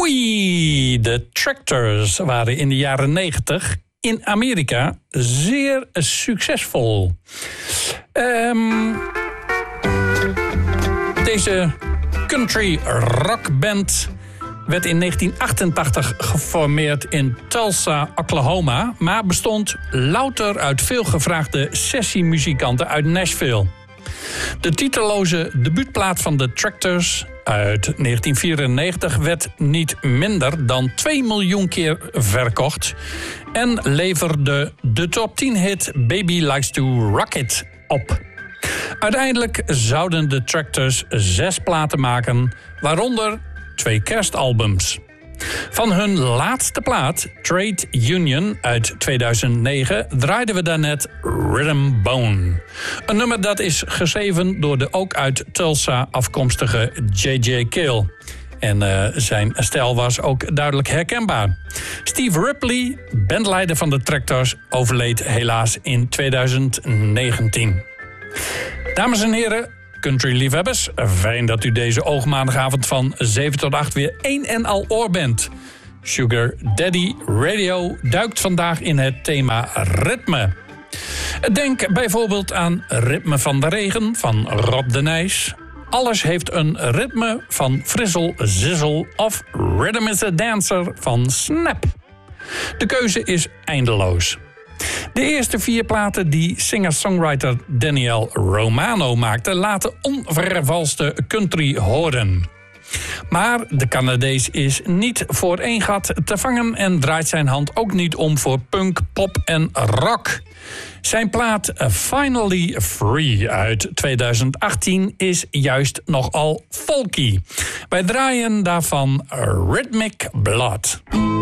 Oei, de Tractors waren in de jaren 90 in Amerika zeer succesvol. Deze country rockband werd in 1988 geformeerd in Tulsa, Oklahoma, maar bestond louter uit veelgevraagde sessiemuzikanten uit Nashville. De titelloze debuutplaat van de Tractors uit 1994 werd niet minder dan 2 miljoen keer verkocht en leverde de top 10 hit Baby Likes to Rock It op. Uiteindelijk zouden de Tractors 6 platen maken, waaronder 2 kerstalbums. Van hun laatste plaat, Trade Union uit 2009, draaiden we daarnet Rhythm Bone. Een nummer dat is geschreven door de ook uit Tulsa afkomstige J.J. Cale. En zijn stijl was ook duidelijk herkenbaar. Steve Ripley, bandleider van de Tractors, overleed helaas in 2019. Dames en heren, country-liefhebbers, fijn dat u deze oogmaandagavond van 7 tot 8 weer een en al oor bent. Sugar Daddy Radio duikt vandaag in het thema ritme. Denk bijvoorbeeld aan Ritme van de Regen van Rob de Nijs. Alles heeft een ritme van Frizzle Zizzle of Rhythm is a Dancer van Snap. De keuze is eindeloos. De eerste 4 platen die singer-songwriter Daniel Romano maakte laten onvervalste country horen. Maar de Canadees is niet voor één gat te vangen en draait zijn hand ook niet om voor punk, pop en rock. Zijn plaat Finally Free uit 2018 is juist nogal folky. Wij draaien daarvan Rhythmic Blood.